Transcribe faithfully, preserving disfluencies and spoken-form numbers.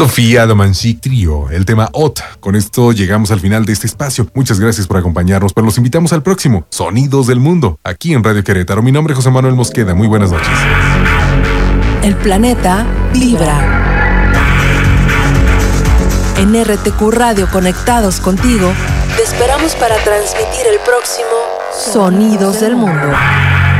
Sofía Domanchik Trio, el tema Ot. Con esto llegamos al final de este espacio. Muchas gracias por acompañarnos, pero los invitamos al próximo Sonidos del Mundo, aquí en Radio Querétaro. Mi nombre es José Manuel Mosqueda. Muy buenas noches. El planeta vibra. En R T Q Radio, conectados contigo, te esperamos para transmitir el próximo Sonidos del Mundo.